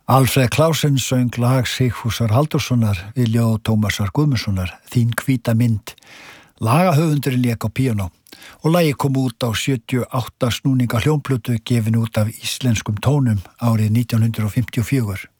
Alfreð Klausen söng lag Sigfúsar Halldórssonar við ljóð Tómasar Guðmundssonar, Þín hvíta mynd. Lagahöfundurinn lék á píanó og lagið kom út á 78 snúninga hljómplötu gefin út af íslenskum tónum árið 1954.